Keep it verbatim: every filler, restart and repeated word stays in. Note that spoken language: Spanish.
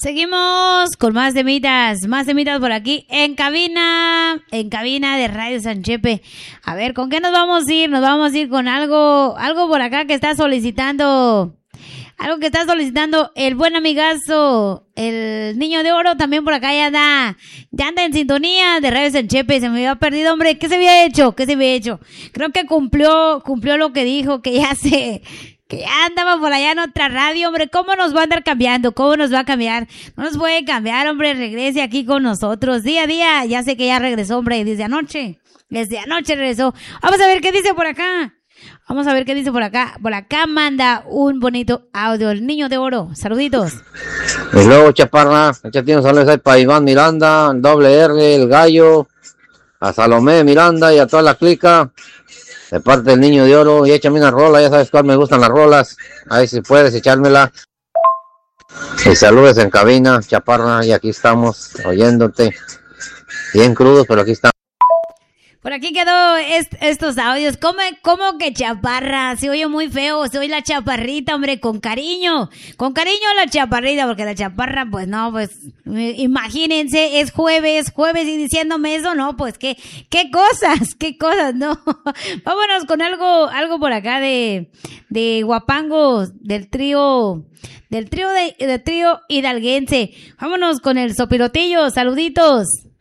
Seguimos con más temitas, más temitas por aquí en cabina, en cabina de Radio San Chepe. A ver, ¿con qué nos vamos a ir? Nos vamos a ir con algo, algo por acá que está solicitando, algo que está solicitando el buen amigazo, el niño de oro, también por acá ya anda, ya anda en sintonía de Radio San Chepe. Se me había perdido, hombre, ¿qué se había hecho? ¿Qué se había hecho? Creo que cumplió, cumplió lo que dijo, que ya se... que ya andaba por allá en otra radio, hombre. ¿Cómo nos va a andar cambiando? ¿Cómo nos va a cambiar? No nos puede cambiar, hombre. Regrese aquí con nosotros día a día. Ya sé que ya regresó, hombre, desde anoche. Desde anoche regresó. Vamos a ver qué dice por acá. Vamos a ver qué dice por acá. Por acá manda un bonito audio el niño de oro. Saluditos. Y luego, Chaparra, échate un saludo ahí para Iván Miranda, el doble R, el gallo, a Salomé Miranda y a toda la clica. De parte del niño de oro, y échame una rola, ya sabes cuál me gustan las rolas, ahí si puedes echármela. Y saludos en cabina, Chaparra, y aquí estamos oyéndote, bien crudos, pero aquí estamos. Por aquí quedó est estos audios. ¿Cómo, ¿Cómo que chaparra? Se oye muy feo. Soy la chaparrita, hombre, con cariño. Con cariño la chaparrita, porque la chaparra, pues no, pues imagínense, es jueves, jueves y diciéndome eso, no, pues qué, qué cosas, qué cosas, no. Vámonos con algo, algo por acá de, de guapangos, del trío, del trío de, del trío hidalguense. Vámonos con el sopilotillo, saluditos.